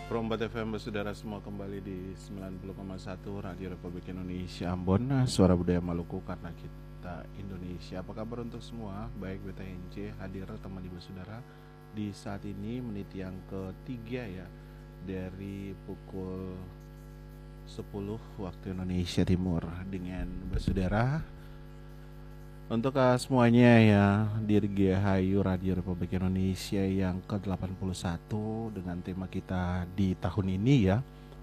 Prombat FM bersaudara semua kembali di 90,1 Radio Republik Indonesia Ambon, suara budaya Maluku karena kita Indonesia. Apa kabar untuk semua? Baik, BTNC hadir teman ibu saudara di saat ini menit yang ketiga ya, dari pukul 10 waktu Indonesia Timur dengan bersaudara. Untuk semuanya ya, Dirgahayu Radio Republik Indonesia yang ke-81 dengan tema kita di tahun ini ya,